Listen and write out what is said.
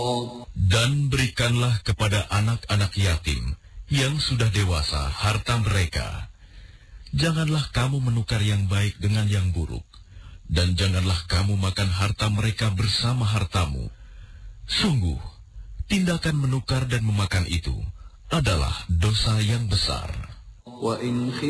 Dan berikanlah kepada anak-anak yatim yang sudah dewasa harta mereka. Janganlah kamu menukar yang baik dengan yang buruk, dan janganlah kamu makan harta mereka bersama hartamu. Sungguh, tindakan menukar dan memakan itu adalah dosa yang besar.